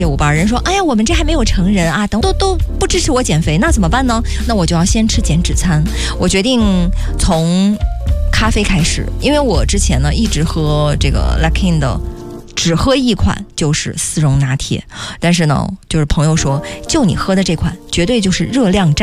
业务班人说，哎呀，我们这还没有成人啊，都不支持我减肥，那怎么办呢？那我就要先吃减脂餐。我决定从咖啡开始，因为我之前呢一直喝这个 Luckin 的，只喝一款就是丝绒拿铁，但是呢，就是朋友说，就你喝的这款，绝对就是热量